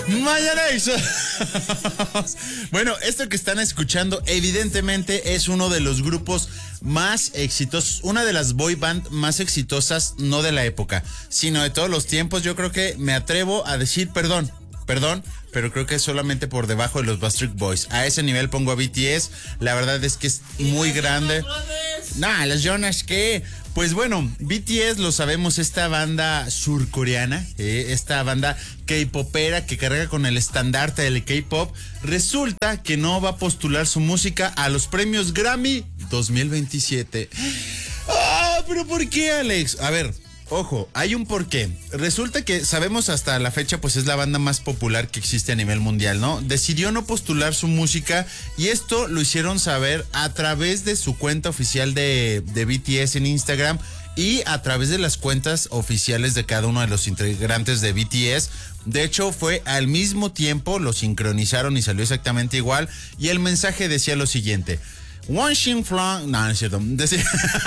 Mañana. Bueno, esto que están escuchando evidentemente es uno de los grupos más exitosos, una de las boy band más exitosas, no de la época, sino de todos los tiempos. Yo creo que me atrevo a decir, perdón, pero creo que es solamente por debajo de los Backstreet Boys. A ese nivel pongo a BTS. La verdad es que es muy grande. Nah, los Jonas, ¿qué? Pues bueno, BTS, lo sabemos, esta banda surcoreana, esta banda K-popera que carga con el estandarte del K-pop, resulta que no va a postular su música a los premios Grammy 2027. Ah, pero ¿por qué, Alex? A ver, ojo, hay un porqué. Resulta que sabemos hasta la fecha, pues es la banda más popular que existe a nivel mundial, ¿no? Decidió no postular su música y esto lo hicieron saber a través de su cuenta oficial de BTS en Instagram y a través de las cuentas oficiales de cada uno de los integrantes de BTS. De hecho, fue al mismo tiempo, lo sincronizaron y salió exactamente igual. Y el mensaje decía lo siguiente: Wang Xingflang. No es cierto. Decía...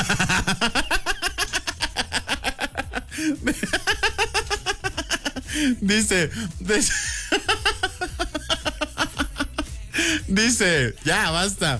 Dice, ya basta.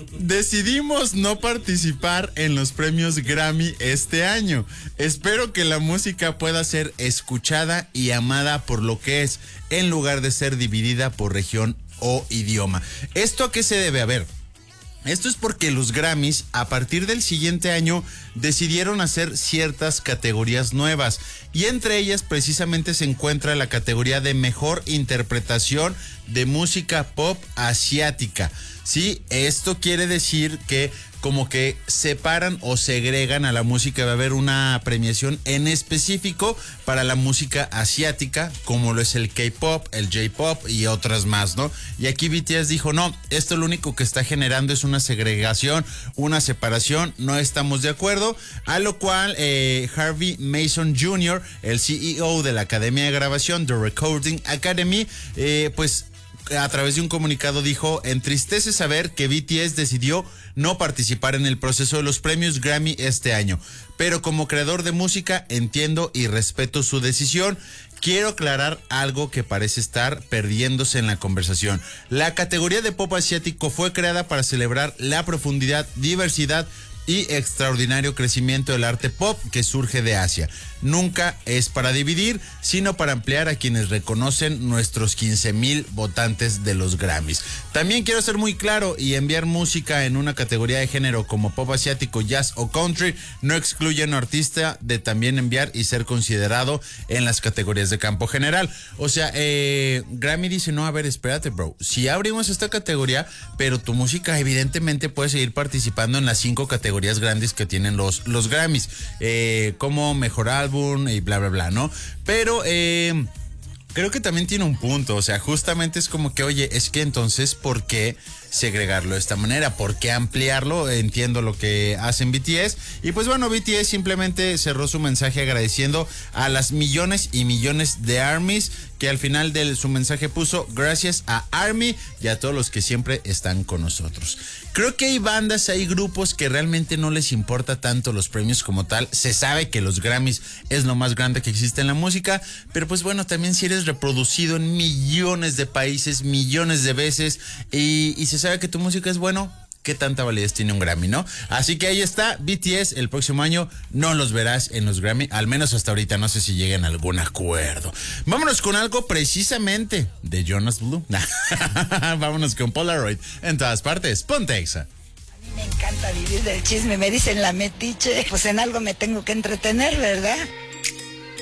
Decidimos no participar en los premios Grammy este año. Espero que la música pueda ser escuchada y amada por lo que es, en lugar de ser dividida por región o idioma. ¿Esto a qué se debe? A ver, esto es porque los Grammys a partir del siguiente año decidieron hacer ciertas categorías nuevas y entre ellas precisamente se encuentra la categoría de mejor interpretación de música pop asiática. Sí, esto quiere decir que como que separan o segregan a la música. Va a haber una premiación en específico para la música asiática, como lo es el K-pop, el J-pop y otras más, ¿no? Y aquí BTS dijo, no, esto lo único que está generando es una segregación, una separación, no estamos de acuerdo. A lo cual Harvey Mason Jr., el CEO de la Academia de Grabación, The Recording Academy, pues a través de un comunicado dijo: entristece saber que BTS decidió no participar en el proceso de los premios Grammy este año, pero como creador de música entiendo y respeto su decisión. Quiero aclarar algo que parece estar perdiéndose en la conversación. La categoría de pop asiático fue creada para celebrar la profundidad, diversidad y extraordinario crecimiento del arte pop que surge de Asia. Nunca es para dividir, sino para ampliar a quienes reconocen nuestros 15,000 votantes de los Grammys. También quiero ser muy claro y enviar música en una categoría de género como pop asiático, jazz o country no excluye a un artista de también enviar y ser considerado en las categorías de campo general. O sea, Grammy dice, no, a ver, espérate, bro. Si abrimos esta categoría, pero tu música evidentemente puede seguir participando en las 5 categorías grandes que tienen los Grammys, como mejor álbum y bla, bla, bla, ¿no? Pero creo que también tiene un punto, o sea, justamente es como que, oye, es que entonces, ¿por qué segregarlo de esta manera? ¿Por qué ampliarlo? Entiendo lo que hacen BTS. Y pues bueno, BTS simplemente cerró su mensaje agradeciendo a las millones y millones de ARMYs, que al final de su mensaje puso: gracias a ARMY y a todos los que siempre están con nosotros. Creo que hay bandas, hay grupos que realmente no les importa tanto los premios como tal. Se sabe que los Grammys es lo más grande que existe en la música, pero pues bueno, también si eres reproducido en millones de países, millones de veces, y se sabe que tu música es bueno, ¿qué tanta validez tiene un Grammy, no? Así que ahí está, BTS, el próximo año no los verás en los Grammy, al menos hasta ahorita, no sé si lleguen a algún acuerdo. Vámonos con algo precisamente de Jonas Blue. Vámonos con Polaroid en todas partes. Ponte Exa. A mí me encanta vivir del chisme, me dicen la metiche, pues en algo me tengo que entretener, ¿verdad?